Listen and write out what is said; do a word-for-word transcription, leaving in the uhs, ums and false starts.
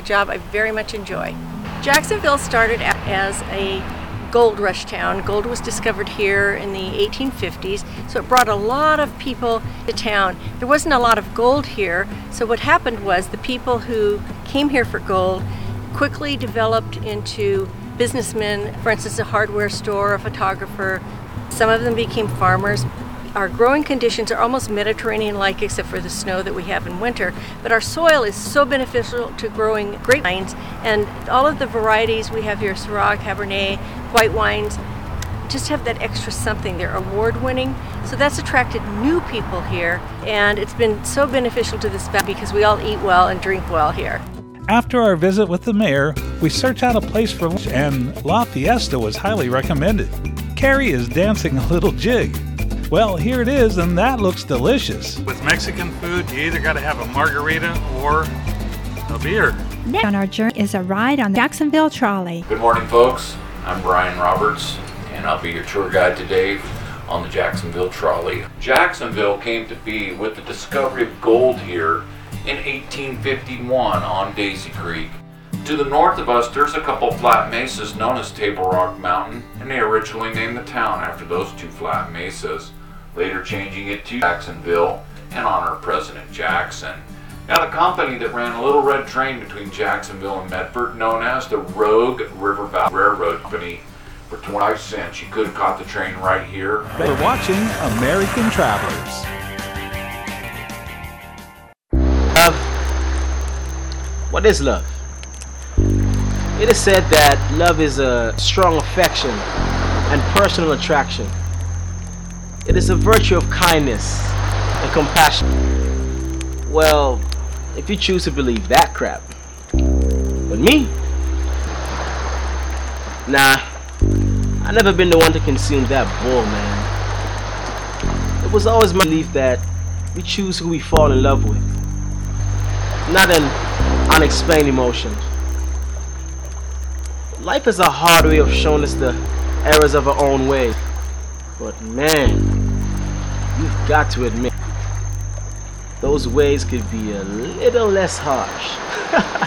job I very much enjoy. Jacksonville started as a gold rush town. Gold was discovered here in the eighteen fifties, so it brought a lot of people to town. There wasn't a lot of gold here, so what happened was the people who came here for gold quickly developed into businessmen, for instance, a hardware store, a photographer. Some of them became farmers. Our growing conditions are almost Mediterranean-like except for the snow that we have in winter, but our soil is so beneficial to growing grapevines, and all of the varieties we have here, Syrah, Cabernet, white wines, just have that extra something. They're award-winning, so that's attracted new people here, and it's been so beneficial to this valley because we all eat well and drink well here. After our visit with the mayor, we searched out a place for lunch, and La Fiesta was highly recommended. Carrie is dancing a little jig. Well, here it is, and that looks delicious. With Mexican food, you either got to have a margarita or a beer. Next on our journey is a ride on the Jacksonville Trolley. Good morning, folks. I'm Brian Roberts, and I'll be your tour guide today on the Jacksonville Trolley. Jacksonville came to be with the discovery of gold here in eighteen fifty-one on Daisy Creek. To the north of us, there's a couple flat mesas known as Table Rock Mountain, and they originally named the town after those two flat mesas, later changing it to Jacksonville in honor of President Jackson. Now, the company that ran a little red train between Jacksonville and Medford, known as the Rogue River Valley Railroad Company, for twenty-five cents, you could have caught the train right here. We're watching American Travelers. Love. What is love? It is said that love is a strong affection and personal attraction. It is a virtue of kindness and compassion. Well, if you choose to believe that crap. But me? Nah, I never been the one to consume that bull, man. It was always my belief that we choose who we fall in love with, not an unexplained emotion. Life is a hard way of showing us the errors of our own ways. But man, you've got to admit, those ways could be a little less harsh.